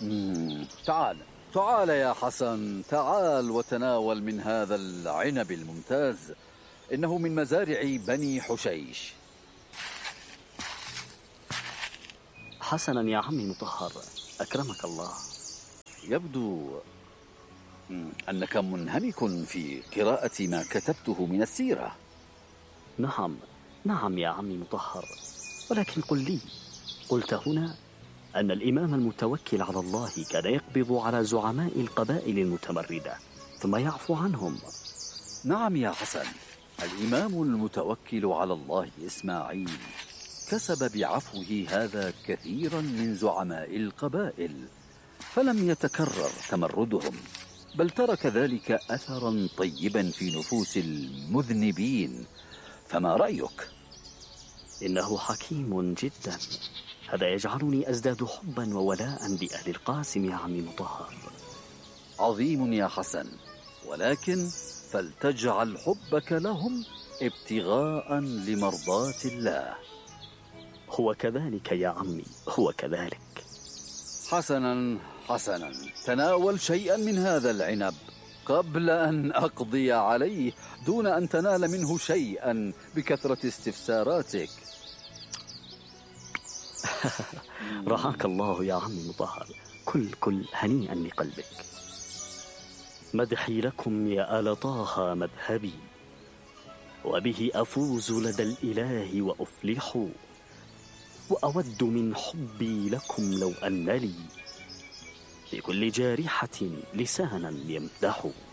تعال تعال يا حسن، تعال وتناول من هذا العنب الممتاز، إنه من مزارع بني حشيش. حسنا يا عمي مطهر، أكرمك الله. يبدو أنك منهمك في قراءة ما كتبته من السيرة. نعم يا عمي مطهر، ولكن قل لي، قلت هنا أن الإمام المتوكل على الله كان يقبض على زعماء القبائل المتمردة ثم يعفو عنهم. نعم يا حسن، الإمام المتوكل على الله إسماعيل كسب بعفوه هذا كثيرا من زعماء القبائل، فلم يتكرر تمردهم، بل ترك ذلك أثرا طيبا في نفوس المذنبين. فما رأيك؟ إنه حكيم جدا، هذا يجعلني أزداد حبا وولاء لأهل القاسم يا عمي مطهر. عظيم يا حسن، ولكن فلتجعل حبك لهم ابتغاء لمرضاة الله. هو كذلك يا عمي، هو كذلك. حسنا حسنا، تناول شيئا من هذا العنب قبل أن أقضي عليه، دون أن تنال منه شيئا بكثرة استفساراتك. رعاك الله يا عمي مطهر، كل هنيئا لقلبك. مدحي لكم يا آل طه مذهبي، وبه أفوز لدى الإله وأفلح، وأود من حبي لكم لو أن لي بكل جارحة لسانا يمدح.